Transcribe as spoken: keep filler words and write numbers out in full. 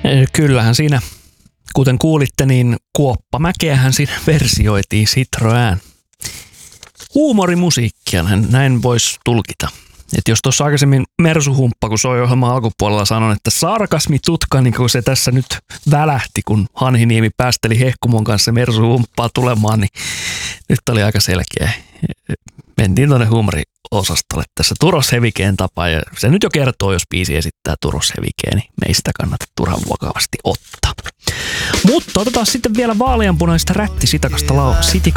Kyllähän siinä, kuten kuulitte, niin Kuoppamäkeähän siinä versioitiin Citroën. Huumorimusiikkia, näin voisi tulkita. Että jos tuossa aikaisemmin Mersuhumppa, kun soi ohjelman alkupuolella, sanon, että sarkasmi tutka, niin kun se tässä nyt välähti, kun Hanhiniemi päästeli Hehkumon kanssa Mersuhumppaa tulemaan, niin nyt oli aika selkeä. Mentiin tuonne huumoriosastolle tässä Turos Hevikeen tapaan, ja se nyt jo kertoo, jos biisi esittää Turos Hevikeen, niin me ei sitä kannata turhan vakavasti ottaa. Mutta otetaan sitten vielä vaaleanpunaista rätti sitikasta, lau-